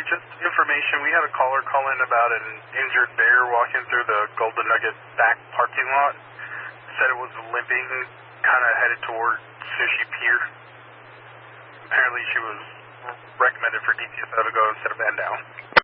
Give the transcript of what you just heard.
just information. We had a caller call in about an injured bear walking through the Golden Nugget back parking lot. Said it was limping, kind of headed toward Sushi Pier. Apparently she was recommended for DPSO to go instead of man down.